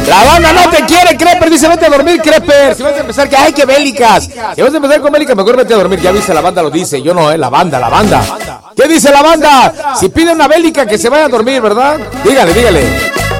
La banda no te quiere, Creper. Dice, vete a dormir, Creper. Si vas a empezar, que ay, qué bélicas. Si vas a empezar con bélicas, mejor vete a dormir. Ya viste, la banda lo dice. Yo no, la banda. ¿Qué dice la banda? Si pide una bélica, que se vaya a dormir, ¿verdad? Dígale.